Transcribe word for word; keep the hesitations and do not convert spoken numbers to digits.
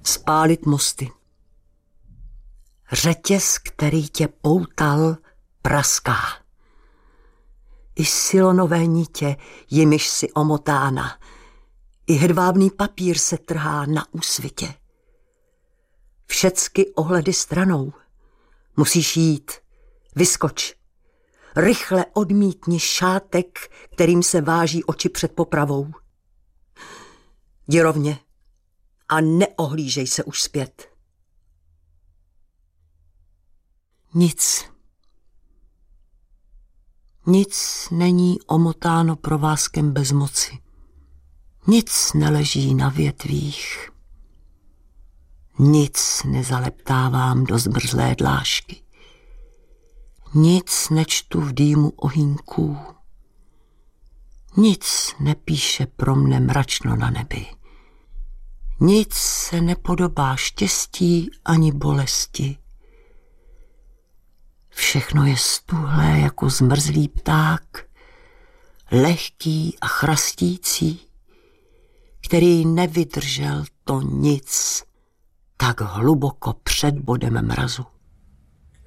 spálit mosty. Řetěz, který tě poutal, praská. I silonové nitě, jimiž si omotána, i hedvábný papír se trhá na úsvitě. Všecky ohledy stranou. Musíš jít, vyskoč. Rychle odmítni šátek, kterým se váží oči před popravou. Jdi rovně a neohlížej se už zpět. Nic. Nic není omotáno provázkem bezmoci. Nic neleží na větvích. Nic nezaleptávám do zmrzlé dlášky. Nic nečtu v dýmu ohýnků. Nic nepíše pro mne mračno na nebi. Nic se nepodobá štěstí ani bolesti. Všechno je stuhlé jako zmrzlý pták, lehký a chrastící, který nevydržel to nic tak hluboko před bodem mrazu.